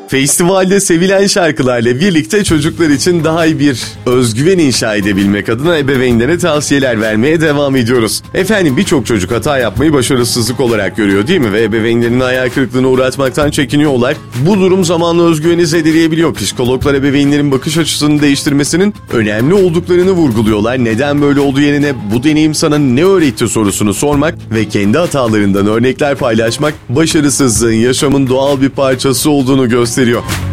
Festivalde sevilen şarkılarla birlikte çocuklar için daha iyi bir özgüven inşa edebilmek adına ebeveynlere tavsiyeler vermeye devam ediyoruz. Efendim, birçok çocuk hata yapmayı başarısızlık olarak görüyor değil mi? Ve ebeveynlerini hayal kırıklığına uğratmaktan çekiniyorlar. Bu durum zamanla özgüveni zedeleyebiliyor. Psikologlar ebeveynlerin bakış açısını değiştirmesinin önemli olduklarını vurguluyorlar. Neden böyle oldu yerine bu deneyim sana ne öğretti sorusunu sormak ve kendi hatalarından örnekler paylaşmak başarısızlığın yaşamın doğal bir parçası olduğunu gösteriyor.